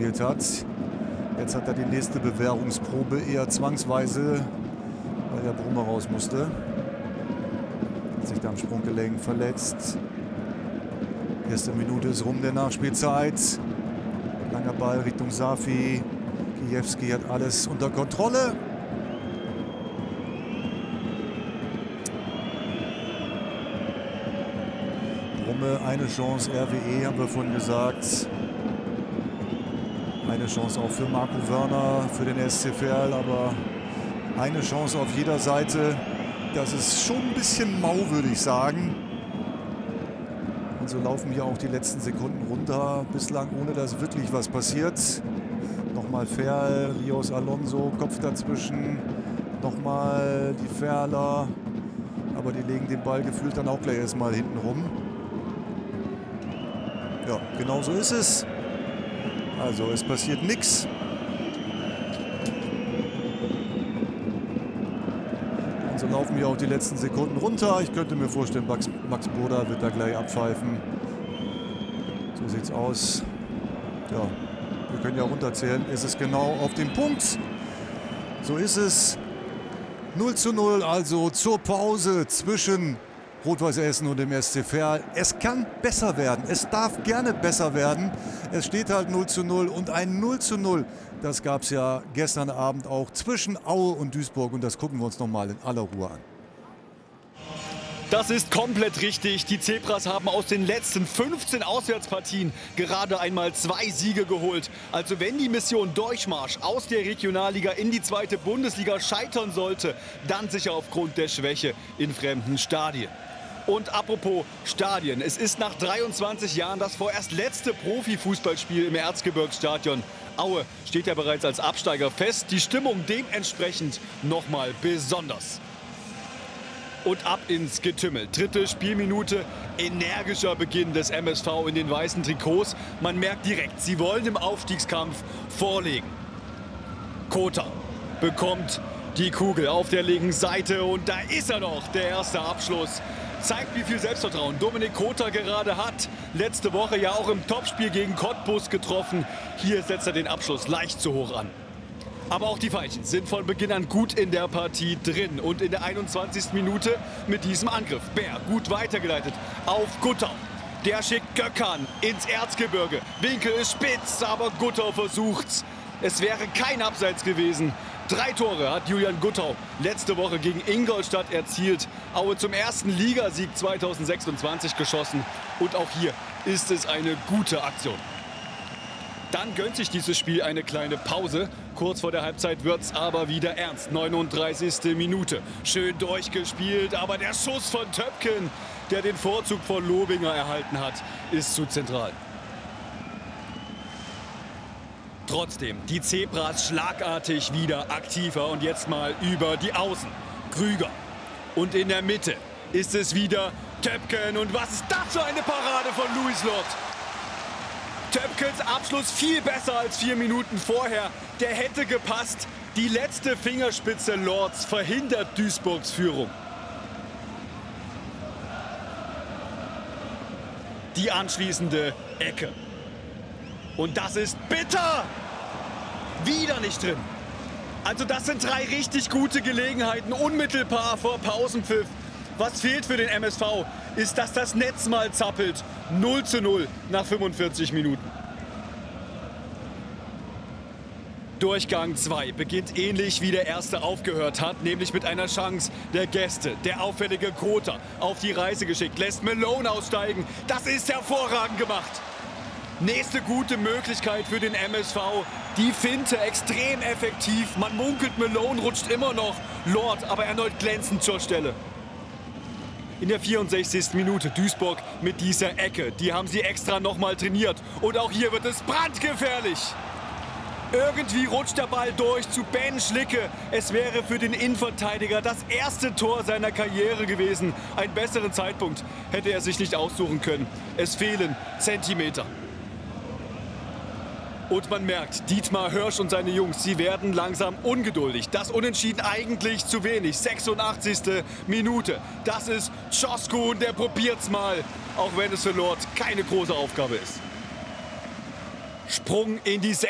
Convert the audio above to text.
gespielt hat. Jetzt hat er die nächste Bewährungsprobe eher zwangsweise, weil der Brummer raus musste. Hat sich da am Sprunggelenk verletzt. Erste Minute ist rum der Nachspielzeit. Langer Ball Richtung Safi. Kiewski hat alles unter Kontrolle. Brumme, eine Chance, RWE haben wir vorhin gesagt. Eine Chance auch für Marco Wörner, für den SC Verl, aber eine Chance auf jeder Seite. Das ist schon ein bisschen mau, würde ich sagen. Und so laufen hier auch die letzten Sekunden runter, bislang ohne dass wirklich was passiert. Nochmal Verl, Rios Alonso, Kopf dazwischen. Nochmal die Verler. Aber die legen den Ball gefühlt dann auch gleich erstmal hinten rum. Ja, genau so ist es. Also es passiert nichts. Und so laufen hier auch die letzten Sekunden runter. Ich könnte mir vorstellen, Max Boda wird da gleich abpfeifen. So sieht's aus. Ja, wir können ja runterzählen. Es ist genau auf dem Punkt. So ist es. 0:0 also zur Pause zwischen Rot-Weiß Essen und dem SC Verl. Es kann besser werden. Es darf gerne besser werden. Es steht halt 0:0 und ein 0:0, das gab es ja gestern Abend auch zwischen Aue und Duisburg. Und das gucken wir uns noch mal in aller Ruhe an. Das ist komplett richtig. Die Zebras haben aus den letzten 15 Auswärtspartien gerade einmal 2 Siege geholt. Also wenn die Mission Durchmarsch aus der Regionalliga in die 2. Bundesliga scheitern sollte, dann sicher aufgrund der Schwäche in fremden Stadien. Und apropos Stadien, es ist nach 23 Jahren das vorerst letzte Profifußballspiel im Erzgebirgsstadion. Aue steht ja bereits als Absteiger fest, die Stimmung dementsprechend nochmal besonders. Und ab ins Getümmel. 3. Spielminute, energischer Beginn des MSV in den weißen Trikots. Man merkt direkt, sie wollen im Aufstiegskampf vorlegen. Kota bekommt die Kugel auf der linken Seite und da ist er noch, der erste Abschluss. Zeigt, wie viel Selbstvertrauen Dominik Kota gerade hat. Letzte Woche ja auch im Topspiel gegen Cottbus getroffen. Hier setzt er den Abschluss leicht zu hoch an. Aber auch die Veilchen sind von Beginn an gut in der Partie drin. Und in der 21. Minute mit diesem Angriff. Bär gut weitergeleitet auf Guttau. Der schickt Gökhan ins Erzgebirge. Winkel ist spitz, aber Guttau versucht's. Es wäre kein Abseits gewesen. 3 Tore hat Julian Guttau letzte Woche gegen Ingolstadt erzielt. Aue zum ersten Ligasieg 2026 geschossen. Und auch hier ist es eine gute Aktion. Dann gönnt sich dieses Spiel eine kleine Pause. Kurz vor der Halbzeit wird es aber wieder ernst. 39. Minute. Schön durchgespielt, aber der Schuss von Töpken, der den Vorzug von Lobinger erhalten hat, ist zu zentral. Trotzdem, die Zebras schlagartig wieder aktiver und jetzt mal über die Außen. Krüger. Und in der Mitte ist es wieder Töpken. Und was ist das für eine Parade von Louis Lott? Töpkens Abschluss viel besser als 4 Minuten vorher. Der hätte gepasst. Die letzte Fingerspitze Lords verhindert Duisburgs Führung. Die anschließende Ecke. Und das ist bitter! Wieder nicht drin. Also das sind 3 richtig gute Gelegenheiten, unmittelbar vor Pausenpfiff. Was fehlt für den MSV, ist, dass das Netz mal zappelt. 0:0 nach 45 Minuten. Durchgang 2 beginnt ähnlich wie der erste aufgehört hat, nämlich mit einer Chance der Gäste. Der auffällige Kota auf die Reise geschickt, lässt Malone aussteigen. Das ist hervorragend gemacht. Nächste gute Möglichkeit für den MSV. Die Finte extrem effektiv. Man munkelt, Malone rutscht immer noch. Lord aber erneut glänzend zur Stelle. In der 64. Minute Duisburg mit dieser Ecke. Die haben sie extra nochmal trainiert. Und auch hier wird es brandgefährlich. Irgendwie rutscht der Ball durch zu Ben Schlicke. Es wäre für den Innenverteidiger das erste Tor seiner Karriere gewesen. Einen besseren Zeitpunkt hätte er sich nicht aussuchen können. Es fehlen Zentimeter. Und man merkt, Dietmar Hirsch und seine Jungs, sie werden langsam ungeduldig. Das Unentschieden eigentlich zu wenig. 86. Minute. Das ist Coscu und der probiert's mal. Auch wenn es für Lord keine große Aufgabe ist. Sprung in die